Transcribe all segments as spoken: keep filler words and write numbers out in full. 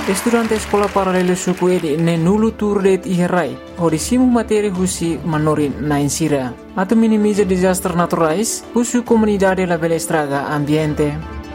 Estudante sekolah paralelo suku edi ne nulu turdet iherai. Horisimu materi husi manorin na insira. Atau minimiza disaster naturais, husu comunidade la bela estraga ambiente.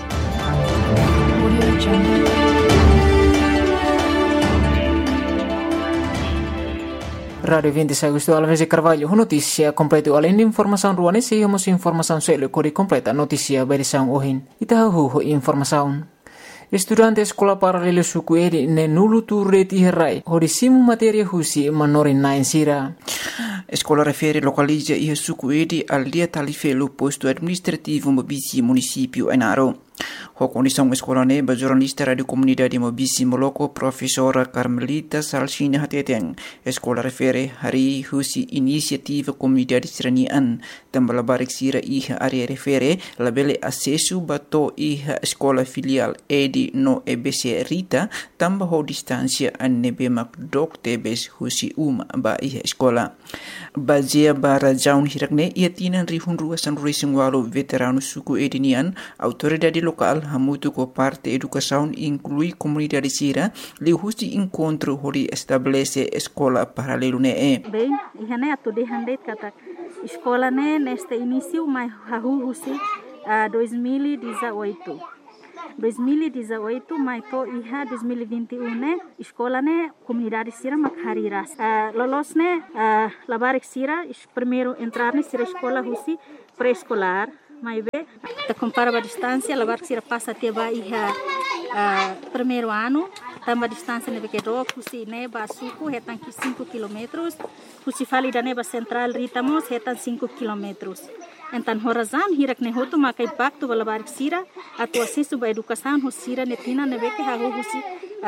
Radio vinte Agosto Alves Carvalho, notícia completa. Além de informação ruane, seguimos informação selo kori completa notícia berisang ohin. Itahu informação. Estudante sekolah paralelo suku edi ne nulu turret iherai. Horisimu materia husi manorin na insira. Escola refere localiza e suku edi al dia talifelo posto administrativo Mobisi município Enaro. A condição escola neba jornalista radio comunidade Mobisi Moloko professora Carmelita Salsina Hateteng. Escola refere hari husi inisiativa comunidade seranian tambah labarik sira iha area refere labele acesso bato iha escola filial edi no E B C Rita tambah ho distância anebe mak dok tebes husi uma ba iha escola. Bazia bara jaun hirakne ia tinan rihun ruasan racing walu veterano suku edinian autoridade local hamutu ko parte educação inclui comunidade sira li husi encontro hori estabelece escola paralelo ne e. Bem, ihane atu de handet kata escola ne neste início mai hahu husi uh, dois mil e dezoito. dois mil e dezoito mai to iha dois mil e vinte e um ne escola ne comunidade sira makhariras uh, lolos ne uh, labarik sira primeiro entrar ne sira escola husi pré-escolar mai be ta compara a distância labarik sira passa até ba iha uh, primeiro ano tamba distância ne que do husi ne ba suku hetan cinco quilômetros husi fali da neba central ritamos hetan cinco quilômetros. Então, horazan hirak ne hotu makai pacto balabarik sira atu acesso ba educação hosira netina nebe que hahu husi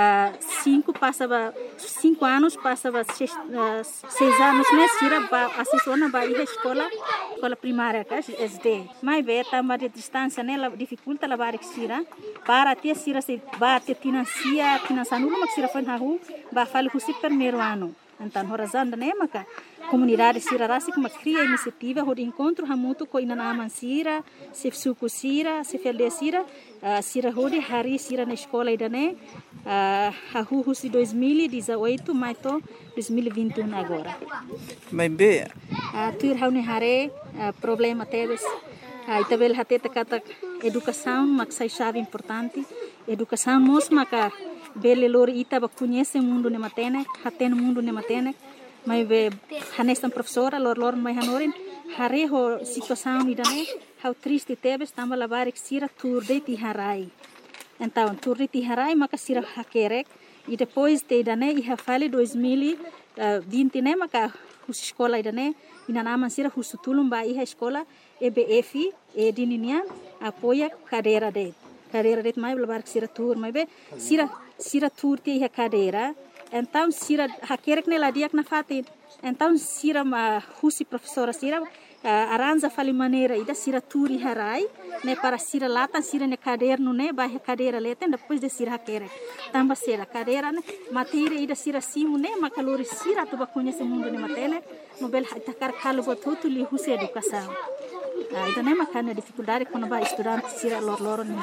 cinco passa ba cinco anos passa ba seis, uh, seis anos ne sira ba acesso na ba iha escola escola primária ka S D. Mai be tamba de distância ne la dificulta labarik sira para ter sira se ba te financia financiando mak sira fan hahu ba fali husi primeiro ano. Então, horazan da ne maka comunidade sira rasi kuma cria iniciativa hod encontro hamutu ko inanaman sira se suku sira se felde sira uh, sira hodi hari sira na escola idane uh, hahu husi dois mil e dezoito mai to dois mil e vinte e um agora. Mas be uh, tur haune hare uh, problema tebes uh, itabel hateta kata educação mak sai chave importante educação mos maka bele lori ita ba conhece mundo ne matene haten mundo ne matene mai be hanestan professora lor lor mai hanorin hare ho situação idane how triste tebes tamba labarik sira turde ti harai então turde ti harai maka sira hakerek e depois de idane iha fale dois mil e vinte ne maka hus escola idane inanaman sira husutulum ba iha escola E B F e dininian apoia cadeira de cadeira de mai labarik sira tur mai be sira sira tur ti iha cadeira. Então, sira hakerek ne ladiak na fatin. Então, sira ma husi professora sira uh, aranja fali maneira ida sira turi harai ne para sira latan sira ne caderno ne ba cadeira leten depois de sira hakerek. Tamba sira cadeira ne matéria ida sira simu ne makalori sira tu ba conhece mundo ne matene no bel takar kalu botutu li husi educação. Uh, ida ne makana dificuldade quando ba estudante sira lor lor ne.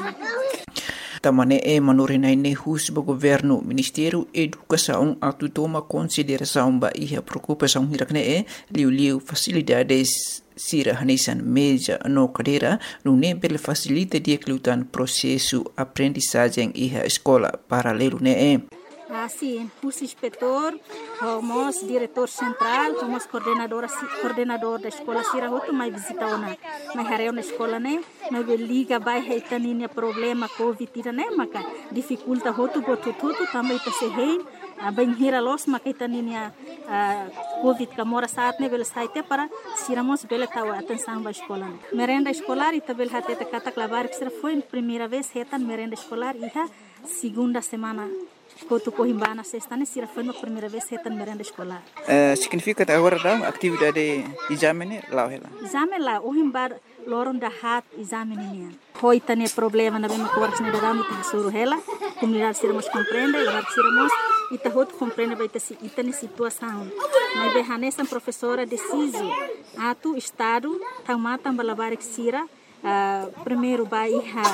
Tamane e manorinai ne hus ba governo Ministério Educação atu toma consideração ba iha preocupação hirakne e liu liu facilidades sira hanesan meja no cadeira no ne bel facilita dia klutan processo aprendizagem iha escola paralelo ne e. Assim, hus inspetor, homos diretor central, homos coordenador coordenador da escola sira hotu mai visita ona mai hareu na escola ne mai liga bai heitaninia problema covid ira ne maka dificulta hotu botu tutu também ta se hein bem hira los maka heitaninia covid kamora saat ne bel saite para siramos bel tawa atenção ba escola ne merenda escolar ita bel hateta kata klavar que foi primeira vez hetan merenda escolar iha segunda semana Kotu Cohimbana sexta ne sira foi a primeira vez hetan merenda escolar. Uh, significa agora da atividade exame lá ela. Exame lá o himbar loron da hat exame ne. Hoi tane problema na bem coordes ne da mit suru hela. Comunidade sira mos compreende, lá sira mos ita hot compreende vai ter ita ne situação. Mas be hanesan professora deciso atu estado tamata balabarik sira uh, primeiro vai ha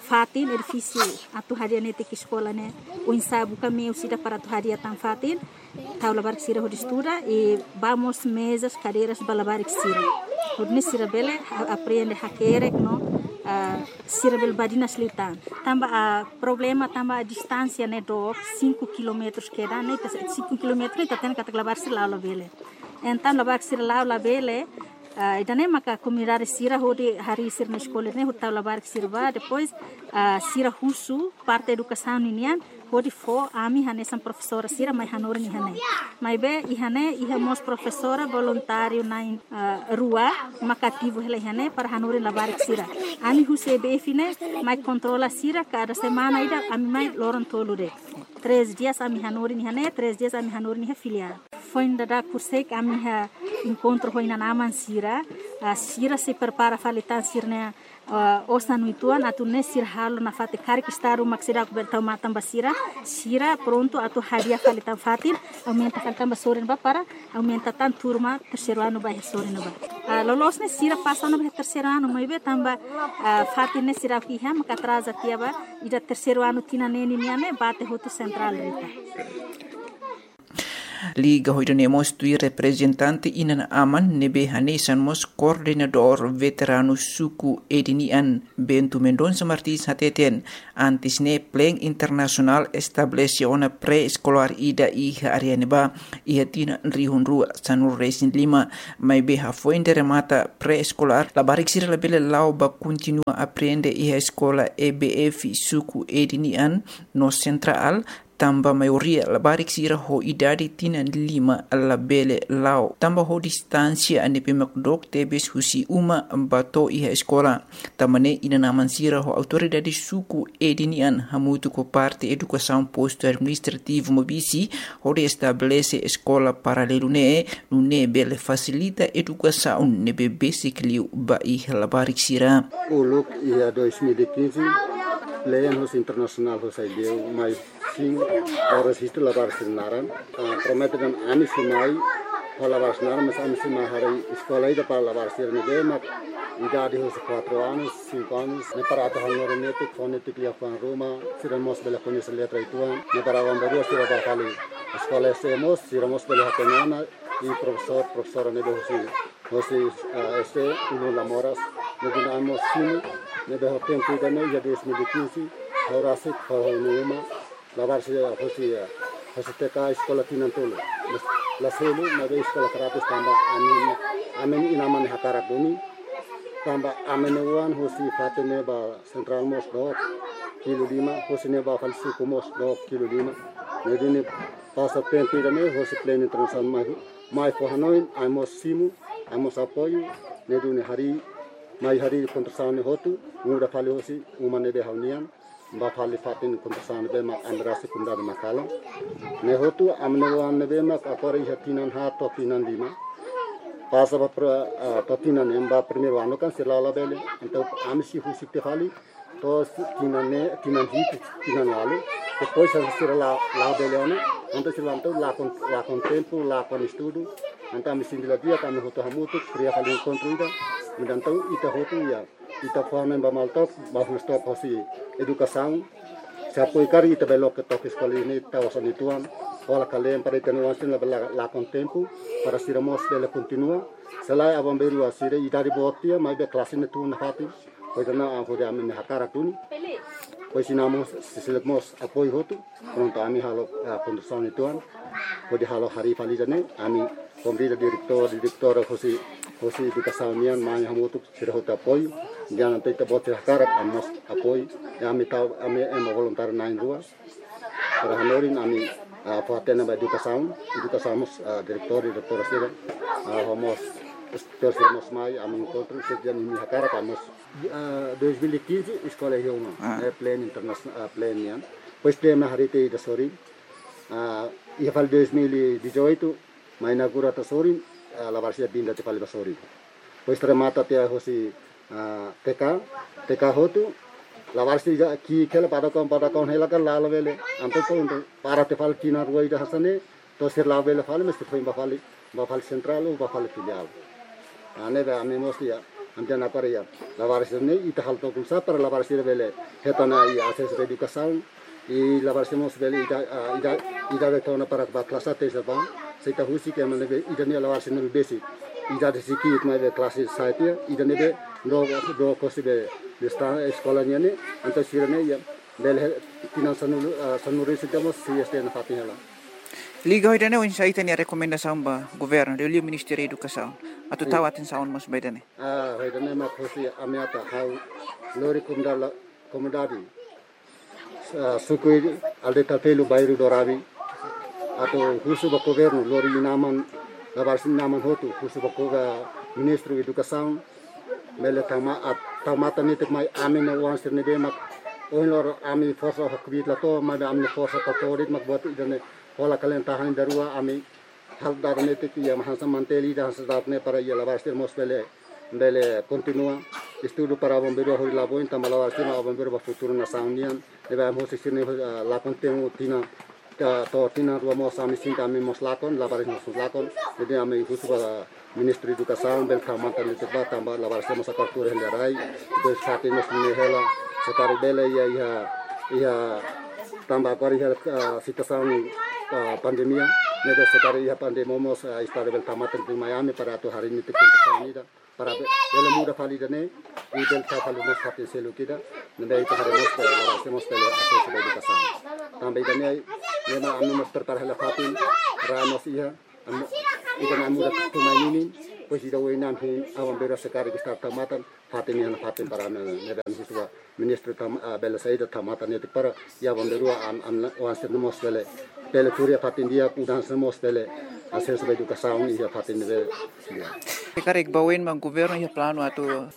fatin edifício atu hadia nete que escola né o ensabu caminho sida para tu hadia tan fatin tau labar que sira hodistura e vamos mesas cadeiras balabar que sira hodne sira bele aprende hakerek no uh, sira bel badina slitan tamba a uh, problema tamba a distância né do cinco quilômetros que dá né cinco quilômetros tá tendo que labar sira lá bele então labar sira lá bele Uh, idane maka comunidade sira hodi hari sir na escola ne hutau labar que sirva depois uh, sira husu parte educação ninian hodi fo ami hane sam professora sira mai hanor ni hane mai be ihane ihamos professora voluntário na uh, rua makativo hele hane para hanor labar que sira ami huse be fine mai controla sira cada semana ida ami mai loron tolude três dias ami hanor ni hane três dias ami hanor ni filial foi ainda da kursek ami ha encontro foi na naman sira a sira se prepara falitan sirne uh, osa nuituan atu ne sir halo na fate kari que está uma sira ko bertau matam basira sira pronto atu hadia falitan fatin aumenta falitan basorin ba para aumenta tan turma terceiro ano ba sorin ba uh, lolos ne sira passa no terceiro ano mai be tamba uh, fatin ne sira ki ha maka atrasa tiaba ida terceiro ano tina ne ni ne bate hoto central rita Liga hoidanemos tui representante inan aman nebe hanesan mos coordenador veterano suku edinian Bento Mendonça Martins hateten antis ne pleng internasional estableciona pre-escolar ida iha arianeba iha tina rihun rua sanur resin lima mai beha foinde remata pre-escolar la barik sira la bele lau ba continua aprende iha escola E B F suku edinian no central tamba maioria la barik sira ho idadi tina lima la bele lau tamba ho distancia ane pemakdok tebes husi uma bato iha escola tamane ina naman sira ho autoridade suku edinian hamutu ko parte educação posto administrativo mobisi ho de estabelece escola paralelo ne ne bele facilita educação ne bebesi kliu ba iha la barik sira uluk iha dois mil e quinze Leyan hos internasional hos ideu mai sim horas isto lavar sinaran promete dan ani simai lavar sinaran mas ani simai hari escola ida para lavar sirne de mak idade hos quatro anos cinco anos ne para ata hanor nete fonete klia fan Roma siramos bela conhecer letra ituan ne para vamberu sira ba fali escola semos siramos bela hatenana e professor professora ne hosi hosi este uno lamoras ne dinamos sim ne de hoten tuda ne ya dois mil e quinze ora se forma lavar se hosi hosi teka escola tinantolo la selo na de escola karate tamba amen amen inaman hakara duni tamba amen wan hosi fatene ba central mos do kilo lima hosi ne ba falsi kumos do kilo lima ne dini passa tempo ne hosi pleno internacional mai mai fornoin amos simu amos apoio ne duni hari mai hari kontrasane hotu muda fali hosi umane de haunian ba fali fatin kontrasane be ma andrasi kunda de makala ne hotu amne wan be ma akori hatinan ha to tinan lima pasa ba to tinan emba primeiro ano kan silala bele então amsi husi te fali to tinan ne tinan hit tinan wale depois a sira la la bele ano então silanto la con la con tempo la con estudo então amsi dia dia kami hotu hamutu kriya kali encontro Então, ita hotu ya, ita forma ba maltop, ba stop hosi educação. Se apoio cari ita belok ke tok escola ini tawasan ituan. Ola kalian para ita nuansin la bela la con tempo para siramos bela continua. Selai abang beru asire ita di botia mai be kelas ini tu na hati. Pois na ho de amin hakara tuni. Pois sinamos sisilemos apoio hotu. Pronto ami halo condução ituan. Pode halo hari falijane ami pemerintah direktor direktor hosi hosi educação nian mai hamutu sira hota apoio dia nanti te bote hakarat amos apoio ya ami tau ami emo voluntário nain rua para hanorin ami patena ba educação educação direktor direktor sira homos terus mai ami encontro sejak ini hakarat amos dois mil e quinze escola Rioma é pleno internacional pleno nian pois pleno hari te da sori ia fal dois mil e dezoito mai inaugura ta sori la varsia binda te fali basori. Pois tremata te hosi T K T K hotu la varsia ki kela pada kon pada kon hela kan la vele anto ko para te fal kina ruai da hasane to sir la vele fali mesti foi ba fali ba fali central ou ba fali filial. Ane ba ame mostia Andian apa ya? Lavares ini ita hal tokum sa para lavares ini bele hetana ia akses educação e lavares mos bele ida ida ida de tona para kelas atas apa? Saya tahu sih kemana be ida ni lavares ini basic. Ida de sikit mai be kelas saya ida ni be do do kosi be de sta sekolahnya ni anto sirene ya bele tina sanu sanuri sitamos si este na fatihah. Liga hoy dane sa ita ni rekomendasyon ba gobyerno dili Ministério da Educação atau tawatin saon mas baydane. Ah, hoy dane ma kosi amiata how lori kumdala komodadi. Sukui alde tapelu bairu dorabi atau husu ba governo lori naman labarsin naman hotu husu ba koga Ministro Educação mele tama at tamata nitik mai amin wan sirne be mak oin lor ami forsa hakbit lato ma amne forsa katorit mak buat idane hola kalian tahan darua ami hal dar nitik ya mahansa manteli dan sedatne para ya labarsin mosbele bele continua estudo para bombeiro hori laboin tamalawa sima bombeiro ba futuro na saunian deba mo sisine la contenu tina to tina ruamo sami sinta ami mos lakon labaris mos lakon jadi ami husu ba Ministro Educação bel kamata ni teba tamba labaris mos akartur hendarai do sate mos ni hela sekari bele ya ya ya tamba kari hel situação pandemia nedo sekari ya pandemia mos istare bel kamata di Miami para tu hari ni tikun ni da para bele muda fali dane i bel ta fali mos hati selu kita nendai ta hari mos labaris mos bele akses educação também dane nema ami mos tertar hela fatin ramos iya ikan amuda tumainin pues ida wenan hin awam bera sekari kita tamatan fatin yang fatin para nedan hiswa ministro tam bela saida tamatan itu para ya bonderua am am wansir mos bele bele turia fatin dia udan mos bele akses educação iya fatin bele Karek bawin mang gobyerno ya plano atau